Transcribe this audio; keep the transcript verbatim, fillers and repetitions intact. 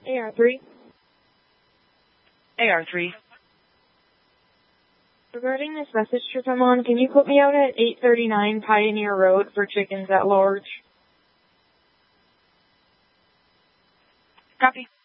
A R three. A R three. Regarding this message trip I'm on, can you put me out at eight thirty-nine Pioneer Road for chickens at large? Copy.